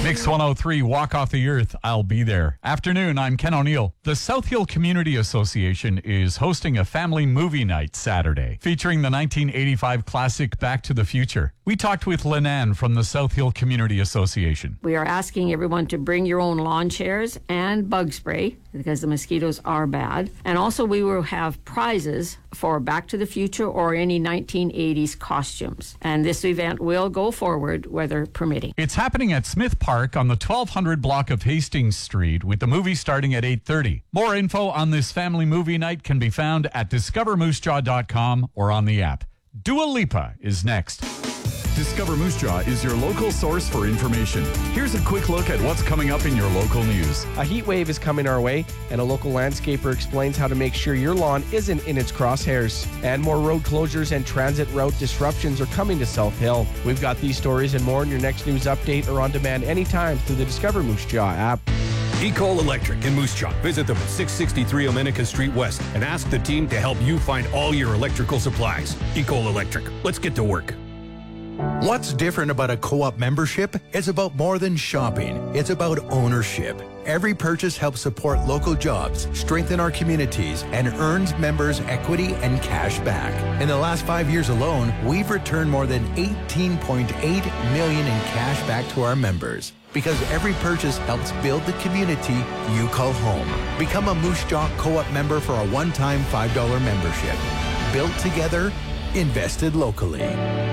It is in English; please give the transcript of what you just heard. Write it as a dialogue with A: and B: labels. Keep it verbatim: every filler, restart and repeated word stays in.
A: Mix one oh three, Walk Off the Earth, I'll Be There. Afternoon, I'm Ken O'Neill. The South Hill Community Association is hosting a family movie night Saturday, featuring the nineteen eighty-five classic Back to the Future. We talked with Linan from the South Hill Community Association.
B: We are asking everyone to bring your own lawn chairs and bug spray, because the mosquitoes are bad. And also we will have prizes for Back to the Future or any nineteen eighties costumes. And this event will go forward, weather permitting.
A: It's happening at Smith Park on the twelve hundred block of Hastings Street, with the movie starting at eight thirty. More info on this family movie night can be found at discover moose jaw dot com or on the app. Dua Lipa is next.
C: Discover Moose Jaw is your local source for information. Here's a quick look at what's coming up in your local news.
D: A heat wave is coming our way, and a local landscaper explains how to make sure your lawn isn't in its crosshairs. And more road closures and transit route disruptions are coming to South Hill. We've got these stories and more in your next news update or on demand anytime through the Discover Moose Jaw app.
E: Ecol Electric in Moose Jaw. Visit them at six sixty-three Omenica Street West and ask the team to help you find all your electrical supplies. Ecol Electric. Let's get to work.
F: What's different about a co-op membership? It's about more than shopping. It's about ownership. Every purchase helps support local jobs, strengthen our communities, and earns members equity and cash back. In the last five years alone, we've returned more than eighteen point eight million dollars in cash back to our members. Because every purchase helps build the community you call home. Become a Moose Jaw Co-op member for a one-time five dollars membership. Built together, invested locally.